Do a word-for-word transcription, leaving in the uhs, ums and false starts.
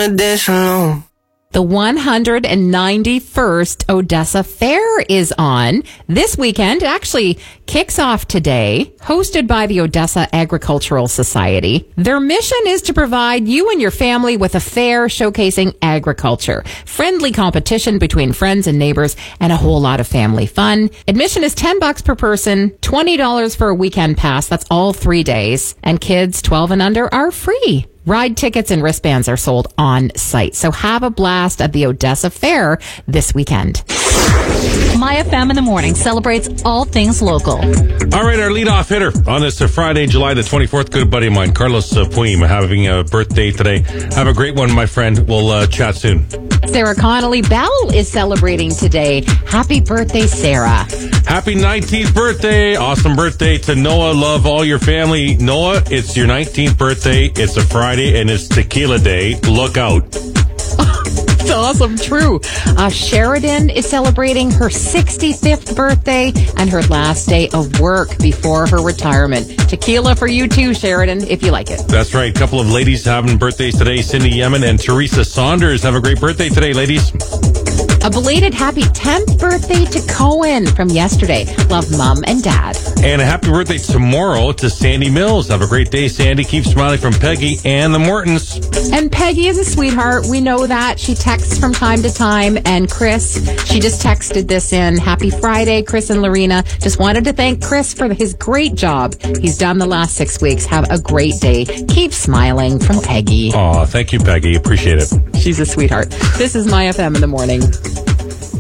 wanna dance alone. The one hundred ninety-first Odessa Fair is on this weekend. It actually kicks off today, hosted by the Odessa Agricultural Society. Their mission is to provide you and your family with a fair showcasing agriculture, friendly competition between friends and neighbors, and a whole lot of family fun. Admission is ten bucks per person, twenty dollars for a weekend pass. That's all three days. And kids twelve and under are free. Ride tickets and wristbands are sold on site. So have a blast at the Odessa Fair this weekend. My F M in the Morning celebrates all things local. All right, our leadoff hitter on this uh, Friday, July the twenty-fourth, good buddy of mine, Carlos uh, Puim, having a birthday today. Have a great one, my friend. We'll uh, chat soon. Sarah Connolly Bell is celebrating today. Happy birthday, Sarah. Happy nineteenth birthday. Awesome birthday to Noah. Love all your family. Noah, it's your nineteenth birthday. It's a Friday and it's Tequila Day. Look out. It's awesome. True. Uh, Sheridan is celebrating her sixty-fifth birthday and her last day of work before her retirement. Tequila for you too, Sheridan, if you like it. That's right. A couple of ladies having birthdays today. Cindy Yemen and Teresa Saunders. Have a great birthday today, ladies. A belated happy tenth birthday to Cohen from yesterday. Love, Mom and Dad. And a happy birthday tomorrow to Sandy Mills. Have a great day, Sandy. Keep smiling from Peggy and the Mortons. And Peggy is a sweetheart. We know that. She texts from time to time. And Chris, she just texted this in. Happy Friday, Chris and Lorena. Just wanted to thank Chris for his great job he's done the last six weeks. Have a great day. Keep smiling from Peggy. Aw, thank you, Peggy. Appreciate it. She's a sweetheart. This is My F M in the Morning.